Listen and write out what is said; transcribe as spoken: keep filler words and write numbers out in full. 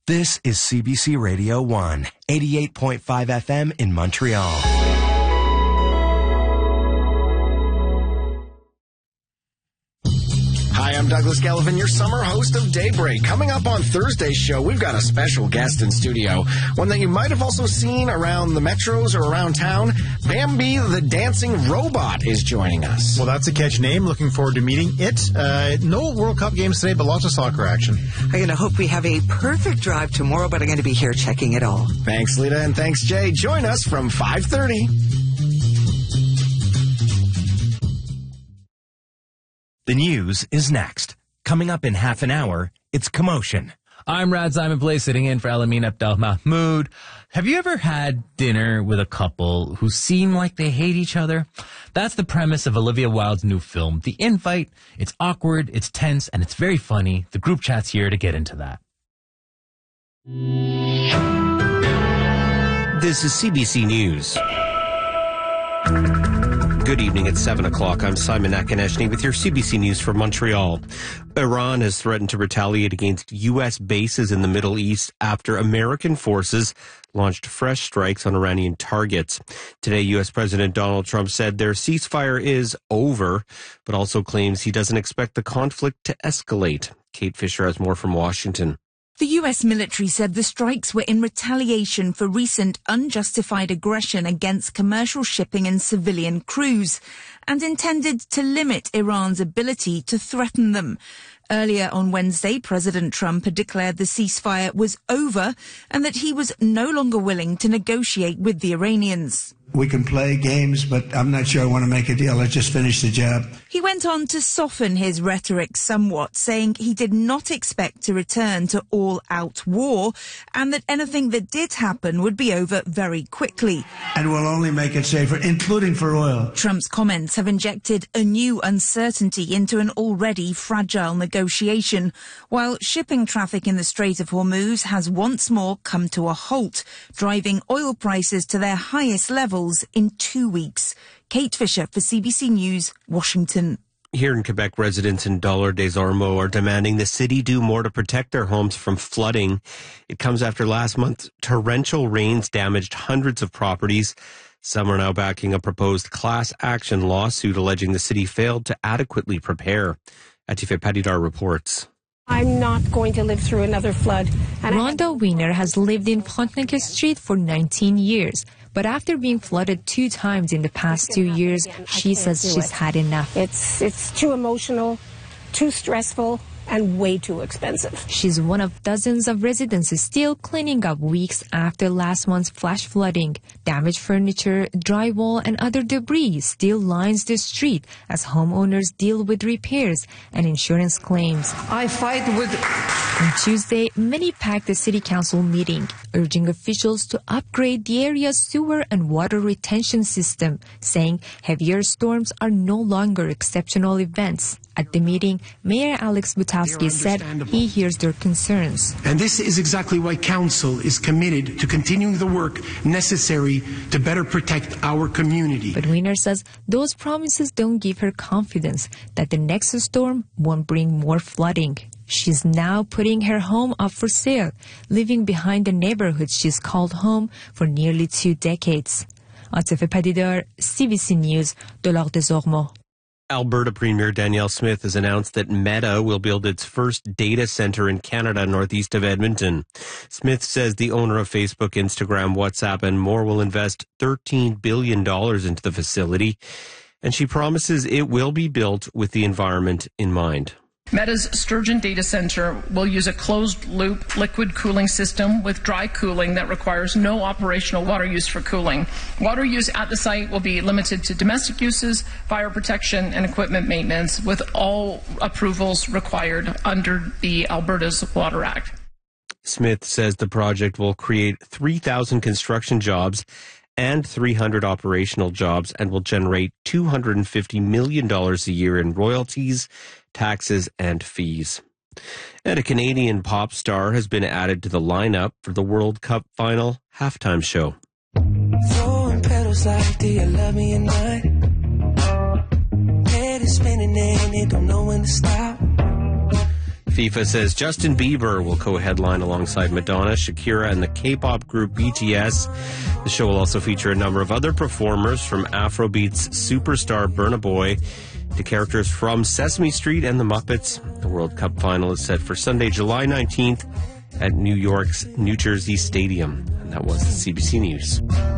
This is C B C Radio one, eighty-eight point five F M in Montreal. Hi, I'm Douglas Gallivan, your summer host of Daybreak. Coming up on Thursday's show, we've got a special guest in studio, one that you might have also seen around the metros or around town. Bambi the Dancing Robot is joining us. Well, that's a catchy name. Looking forward to meeting it. Uh, no World Cup games today, but lots of soccer action. I'm going to hope we have a perfect drive tomorrow, but I'm going to be here checking it all. Thanks, Lita, and thanks, Jay. Join us from five thirty. The news is next. Coming up in half an hour, it's Commotion. I'm Rad Simon Play, sitting in for Alamin Abdel Mahmoud. Have you ever had dinner with a couple who seem like they hate each other? That's the premise of Olivia Wilde's new film, The Invite. It's awkward, it's tense, and it's very funny. The group chat's here to get into that. This is C B C News. Good evening. It's seven o'clock. I'm Simon Akineshny with your C B C News from Montreal. Iran has threatened to retaliate against U S bases in the Middle East after American forces launched fresh strikes on Iranian targets. Today, U S President Donald Trump said their ceasefire is over, but also claims he doesn't expect the conflict to escalate. Kate Fisher has more from Washington. The U S military said the strikes were in retaliation for recent unjustified aggression against commercial shipping and civilian crews and intended to limit Iran's ability to threaten them. Earlier on Wednesday, President Trump had declared the ceasefire was over and that he was no longer willing to negotiate with the Iranians. We can play games, but I'm not sure I want to make a deal. Let's just finish the job. He went on to soften his rhetoric somewhat, saying he did not expect to return to all-out war and that anything that did happen would be over very quickly. And we'll only make it safer, including for oil. Trump's comments have injected a new uncertainty into an already fragile negotiation, while shipping traffic in the Strait of Hormuz has once more come to a halt, driving oil prices to their highest levels in two weeks. Kate Fisher for C B C News, Washington. Here in Quebec, residents in Dollar des Ormeaux are demanding the city do more to protect their homes from flooding. It comes after last month torrential rains damaged hundreds of properties. Some are now backing a proposed class action lawsuit alleging the city failed to adequately prepare. Atife Padidar reports. I'm not going to live through another flood. And Rhonda Wiener has lived in Frontenac Street for nineteen years. But after being flooded two times in the past two years, she says she's had enough. It's, it's too emotional, too stressful, and way too expensive. She's one of dozens of residents still cleaning up weeks after last month's flash flooding. Damaged furniture, drywall, and other debris still lines the street as homeowners deal with repairs and insurance claims. I fight with... On Tuesday, many packed the city council meeting, urging officials to upgrade the area's sewer and water retention system, saying heavier storms are no longer exceptional events. At the meeting, Mayor Alex Butowski said he hears their concerns. And this is exactly why Council is committed to continuing the work necessary to better protect our community. But Wiener says those promises don't give her confidence that the next storm won't bring more flooding. She's now putting her home up for sale, leaving behind the neighborhood she's called home for nearly two decades. Atife Padidar, C B C News, Dollar des Ormeaux. Alberta Premier Danielle Smith has announced that Meta will build its first data center in Canada, northeast of Edmonton. Smith says the owner of Facebook, Instagram, WhatsApp, and more will invest thirteen billion dollars into the facility, and she promises it will be built with the environment in mind. Meta's Sturgeon data center will use a closed-loop liquid cooling system with dry cooling that requires no operational water use for cooling. Water use at the site will be limited to domestic uses, fire protection, and equipment maintenance, with all approvals required under the Alberta's Water Act. Smith says the project will create three thousand construction jobs and three hundred operational jobs and will generate two hundred fifty million dollars a year in royalties, taxes, and fees. And a Canadian pop star has been added to the lineup for the World Cup final halftime show. Throwing petals like, do you love me or not? Head is spinning and it don't know when to stop. FIFA says Justin Bieber will co-headline alongside Madonna, Shakira, and the K-pop group B T S. The show will also feature a number of other performers, from Afrobeats superstar Burna Boy to characters from Sesame Street and the Muppets. The World Cup final is set for Sunday, July nineteenth at New York's New Jersey Stadium. And that was the C B C News.